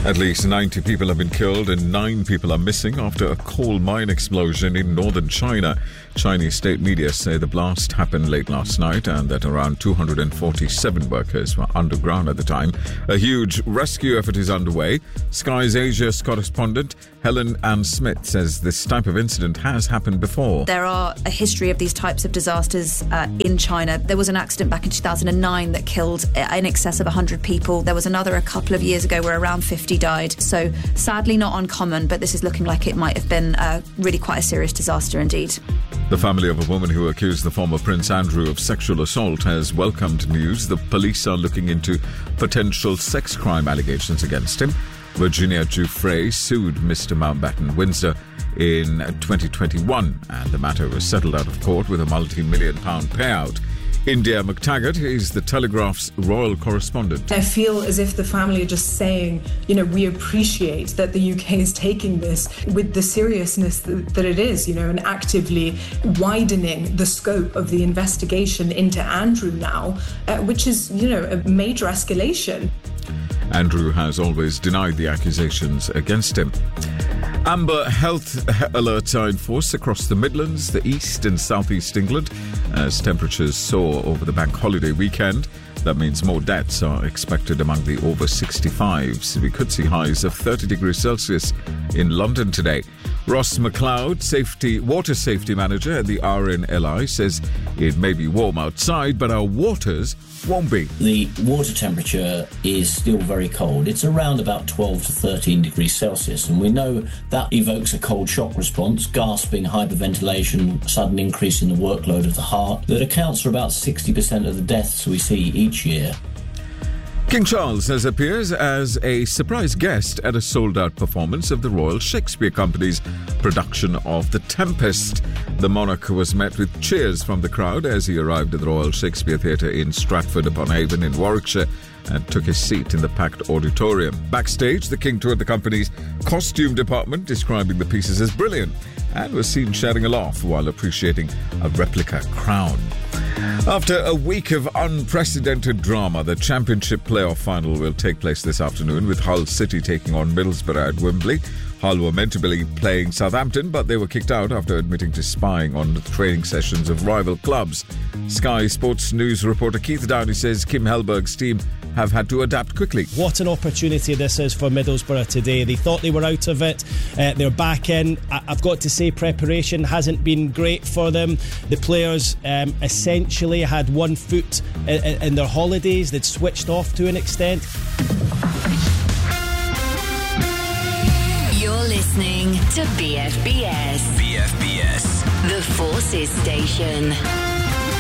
At least 90 people have been killed and 9 people are missing after a coal mine explosion in northern China. Chinese state media say the blast happened late last night and that around 247 workers were underground at the time. A huge rescue effort is underway. Sky's Asia's correspondent Helen Ann Smith says this type of incident has happened before. There are a history of these types of disasters in China. There was an accident back in 2009 that killed in excess of 100 people. There was another a couple of years ago where around 50 died. So sadly not uncommon, but this is looking like it might have been really quite a serious disaster indeed. The family of a woman who accused the former Prince Andrew of sexual assault has welcomed news the police are looking into potential sex crime allegations against him. Virginia Giuffre sued Mr. Mountbatten Windsor in 2021 and the matter was settled out of court with a multi-million-pound payout. India McTaggart is the Telegraph's royal correspondent. I feel as if the family are just saying, we appreciate that the UK is taking this with the seriousness that it is, and actively widening the scope of the investigation into Andrew now, which is, a major escalation. Andrew has always denied the accusations against him. Amber health alerts are in force across the Midlands, the East and South East England as temperatures soar over the bank holiday weekend. That means more deaths are expected among the over 65s. We could see highs of 30 degrees Celsius in London today. Ross McLeod, water safety manager at the RNLI, says it may be warm outside, but our waters won't be. The water temperature is still very cold. It's around about 12 to 13 degrees Celsius, and we know that evokes a cold shock response, gasping, hyperventilation, sudden increase in the workload of the heart, that accounts for about 60% of the deaths we see each year. King Charles appears as a surprise guest at a sold-out performance of the Royal Shakespeare Company's production of The Tempest. The monarch was met with cheers from the crowd as he arrived at the Royal Shakespeare Theatre in Stratford-upon-Avon in Warwickshire and took his seat in the packed auditorium. Backstage, the King toured the company's costume department, describing the pieces as brilliant, and was seen sharing a laugh while appreciating a replica crown. After a week of unprecedented drama, the Championship playoff final will take place this afternoon with Hull City taking on Middlesbrough at Wembley. Hull were meant to be playing Southampton, but they were kicked out after admitting to spying on the training sessions of rival clubs. Sky Sports News reporter Keith Downey says Kim Hellberg's team have had to adapt quickly. What an opportunity this is for Middlesbrough today. They thought they were out of it. They're back in. I've got to say preparation hasn't been great for them. The players essentially had one foot in their holidays. They'd switched off to an extent. You're listening to BFBS. BFBS. The Forces Station.